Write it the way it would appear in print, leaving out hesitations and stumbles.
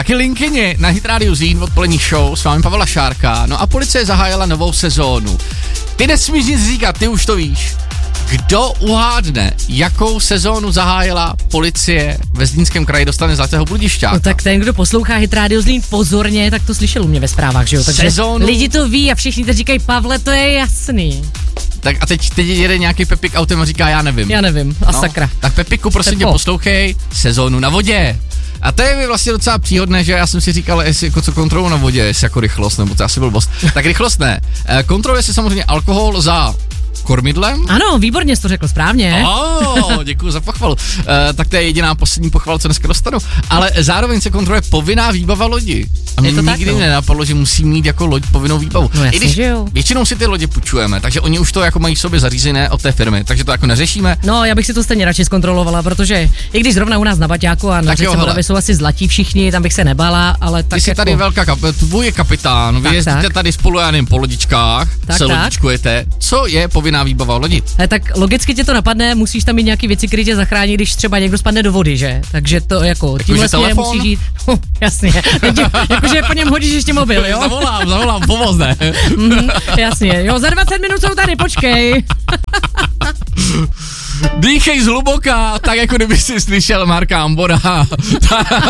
Taky linkyni na Hit Radio Zlín odpolední show s vámi Pavla Šárka. No a policie zahájila novou sezónu. Ty nesmíš nic říkat, ty už to víš. Kdo uhádne, jakou sezónu zahájila policie ve Zlínském kraji, dostane zlatého bludišťáka. No tak ten, kdo poslouchá Hit Radio Zlín pozorně, tak to slyšel u mě ve zprávách, že jo? Takže sezónu... lidi to ví a všichni teď říkají, Pavle, to je jasný. Tak a teď jede nějaký Pepik autem a říká, já nevím. Sakra. Tak Pepiku, prosím tě, poslouchej sezónu na vodě. A to je mi vlastně docela příhodné, že já jsem si říkal, jestli jako co kontrolu na vodě, jestli jako rychlost, nebo to asi blbost. Tak rychlost ne. Kontroluje se samozřejmě alkohol za kormidlem. Ano, výborně jsi to řekl správně. Děkuji za pochvalu. Tak to je jediná poslední pochvala, co dneska dostanu. Ale zároveň se kontroluje povinná výbava lodi. A mě nikdy nenapadlo, že musí mít jako loď povinnou výbavu. No jasně, i když že jo. Většinou si ty lodě půjčujeme, takže oni už to jako mají v sobě zařízené od té firmy, takže to jako neřešíme. No, já bych si to stejně radši zkontrolovala, protože i když zrovna u nás na Baťáku a na řece Moravy jsou asi zlatí všichni, tam bych se nebála, ale tak ty jsi jako... tady tvůj je kapitán, vy jezdíte tady spolu, já nevím, po lodičkách, se lodičkujete. Co je povinná výbava lodi? Tak logicky tě to napadne, musíš tam mít nějaký věci, které tě zachrání, když třeba někdo spadne do vody, že? Takže to jako tímhle směrem musíš jít. Jasně. Jakože po něm hodíš ještě mobil, jo? Zavolám, pomoz, ne? Jasně, jo, za 20 minut jsou tady, počkej. Dýchej zhluboka, tak jako kdyby si slyšel Marka Ambora.